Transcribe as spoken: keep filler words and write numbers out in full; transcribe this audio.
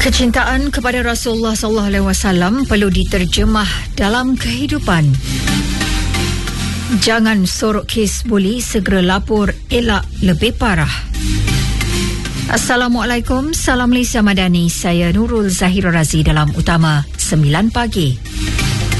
Kecintaan kepada Rasulullah sallallahu alaihi wasallam perlu diterjemah dalam kehidupan. Jangan sorok kes buli, segera lapor, elak lebih parah. Assalamualaikum, salam Malaysia Madani. Saya Nurul Zahira Razi dalam Utama sembilan pagi.